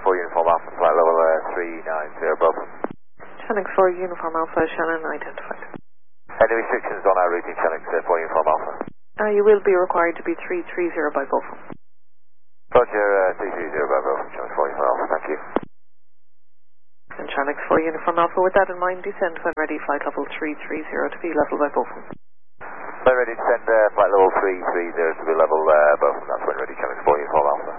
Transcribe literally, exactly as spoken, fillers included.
four Uniform Alpha, flight level uh, three nine zero above. Channel four Uniform Alpha, Shannon identified. Any restrictions on our routing Channel four Uniform Alpha? Uh, you will be required to be three three zero by Beaufort. Roger, uh, three three zero by Beaufort, Channel four Uniform Alpha, thank you. And Channel four Uniform Alpha, with that in mind, descend when ready, flight level three three zero to be level by Beaufort. When ready to send uh, flight level three three zero to be level uh, Beaufort, that's when ready, Channel four Uniform Alpha.